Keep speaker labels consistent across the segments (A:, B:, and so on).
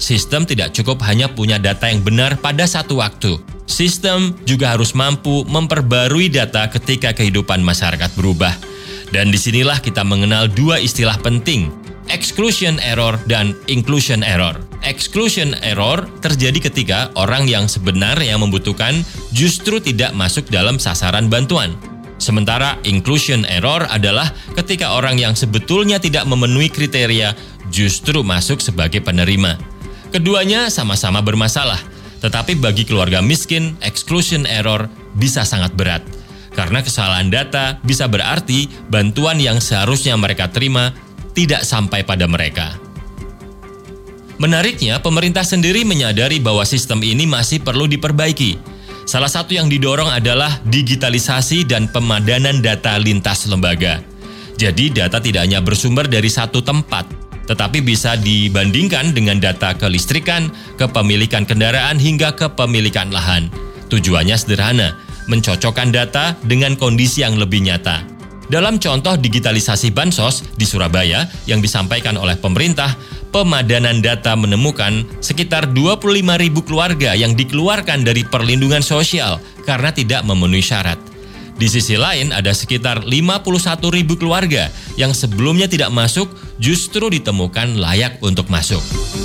A: sistem tidak cukup hanya punya data yang benar pada satu waktu. Sistem juga harus mampu memperbarui data ketika kehidupan masyarakat berubah. Dan disinilah kita mengenal dua istilah penting, exclusion error dan inclusion error. Exclusion error terjadi ketika orang yang sebenarnya membutuhkan justru tidak masuk dalam sasaran bantuan. Sementara inclusion error adalah ketika orang yang sebetulnya tidak memenuhi kriteria justru masuk sebagai penerima. Keduanya sama-sama bermasalah, tetapi bagi keluarga miskin, exclusion error bisa sangat berat. Karena kesalahan data bisa berarti bantuan yang seharusnya mereka terima tidak sampai pada mereka. Menariknya, pemerintah sendiri menyadari bahwa sistem ini masih perlu diperbaiki. Salah satu yang didorong adalah digitalisasi dan pemadanan data lintas lembaga. Jadi data tidak hanya bersumber dari satu tempat, tetapi bisa dibandingkan dengan data kelistrikan, kepemilikan kendaraan, hingga kepemilikan lahan. Tujuannya sederhana, mencocokkan data dengan kondisi yang lebih nyata. Dalam contoh digitalisasi Bansos di Surabaya yang disampaikan oleh pemerintah, pemadanan data menemukan sekitar 25.000 keluarga yang dikeluarkan dari perlindungan sosial karena tidak memenuhi syarat. Di sisi lain, ada sekitar 51.000 keluarga yang sebelumnya tidak masuk justru ditemukan layak untuk masuk.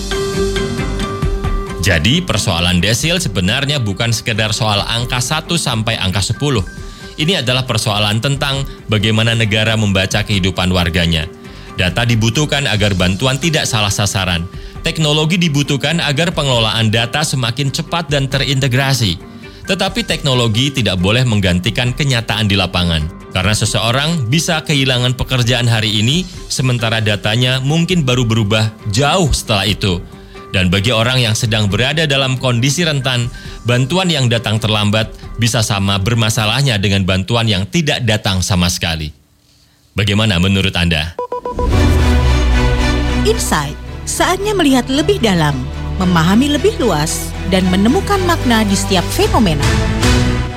A: Jadi, persoalan desil sebenarnya bukan sekedar soal angka 1 sampai angka 10. Ini adalah persoalan tentang bagaimana negara membaca kehidupan warganya. Data dibutuhkan agar bantuan tidak salah sasaran. Teknologi dibutuhkan agar pengelolaan data semakin cepat dan terintegrasi. Tetapi teknologi tidak boleh menggantikan kenyataan di lapangan. Karena seseorang bisa kehilangan pekerjaan hari ini, sementara datanya mungkin baru berubah jauh setelah itu. Dan bagi orang yang sedang berada dalam kondisi rentan, bantuan yang datang terlambat bisa sama bermasalahnya dengan bantuan yang tidak datang sama sekali. Bagaimana menurut Anda?
B: Insight, saatnya melihat lebih dalam, memahami lebih luas, dan menemukan makna di setiap fenomena.